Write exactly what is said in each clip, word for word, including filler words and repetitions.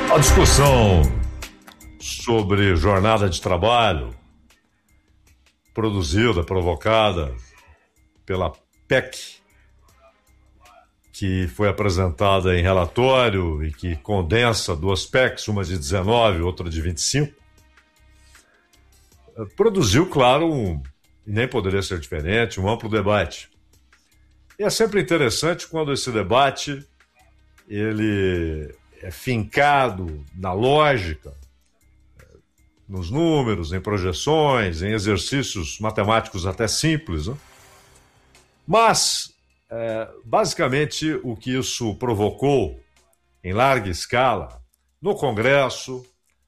A discussão sobre jornada de trabalho produzida, provocada pela P E C, que foi apresentada em relatório e que condensa duas P E Cs, uma de dezenove, outra de vinte e cinco, produziu, claro, um, e nem poderia ser diferente, um amplo debate. E é sempre interessante quando esse debate ele é fincado na lógica, nos números, em projeções, em exercícios matemáticos até simples, né? Mas, é, basicamente, o que isso provocou em larga escala no Congresso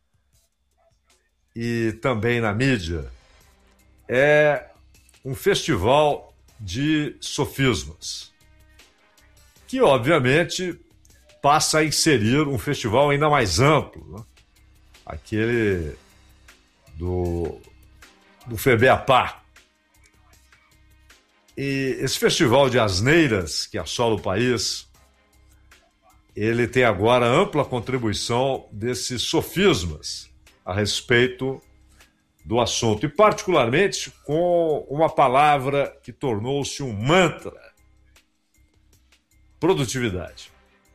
e também na mídia é um festival de sofismas, que, obviamente, passa a inserir um festival ainda mais amplo, né? Aquele do, do FEBEAPA. E esse festival de asneiras que assola o país, ele tem agora ampla contribuição desses sofismas a respeito do assunto, e particularmente com uma palavra que tornou-se um mantra: produtividade.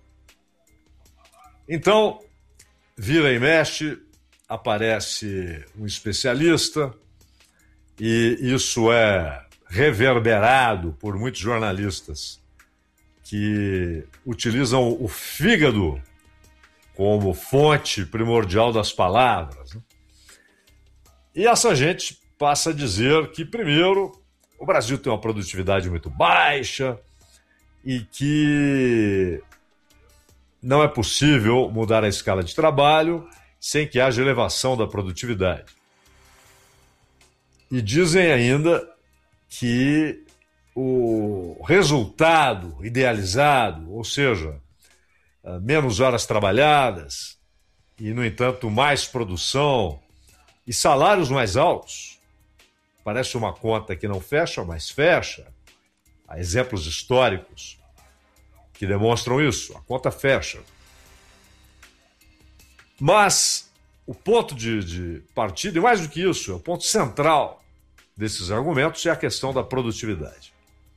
Então, vira e mexe, aparece um especialista, e isso é reverberado por muitos jornalistas que utilizam o fígado como fonte primordial das palavras, né? E essa gente passa a dizer que, primeiro, o Brasil tem uma produtividade muito baixa e que não é possível mudar a escala de trabalho sem que haja elevação da produtividade. E dizem ainda que o resultado idealizado, ou seja, menos horas trabalhadas e, no entanto, mais produção e salários mais altos, parece uma conta que não fecha, mas fecha. Há exemplos históricos que demonstram isso, a conta fecha. Mas o ponto de, de partida, e mais do que isso, o ponto central desses argumentos é a questão da produtividade.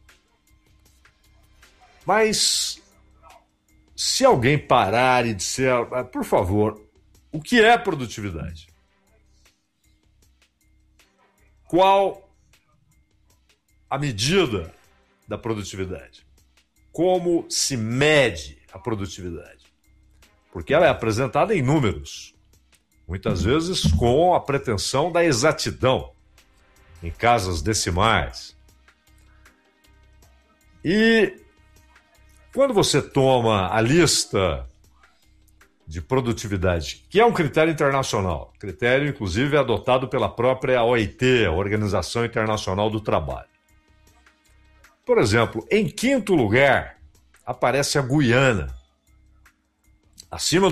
Mas se alguém parar e disser, por favor, o que é produtividade? Qual a medida da produtividade? Como se mede a produtividade? Porque ela é apresentada em números, muitas vezes com a pretensão da exatidão, em casas decimais. E quando você toma a lista de produtividade, que é um critério internacional, critério inclusive adotado pela própria O I T, a Organização Internacional do Trabalho. Por exemplo, em quinto lugar aparece a Guiana, acima